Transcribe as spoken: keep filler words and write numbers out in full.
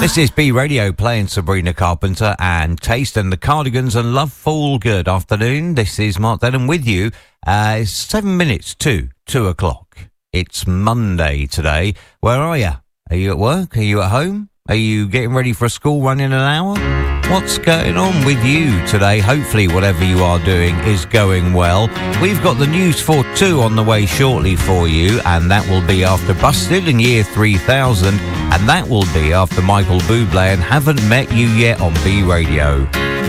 This is B Radio playing Sabrina Carpenter and Taste and the Cardigans and Love Fall Good. Afternoon, this is Mark Denham with you. Uh, it's seven minutes to two o'clock. It's Monday today. Where are you? Are you at work? Are you at home? Are you getting ready for a school run in an hour? What's going on with you today? Hopefully whatever you are doing is going well. We've got the news for two on the way shortly for you, and that will be after Busted in year three thousand, and that will be after Michael Bublé and Haven't Met You Yet on B Radio.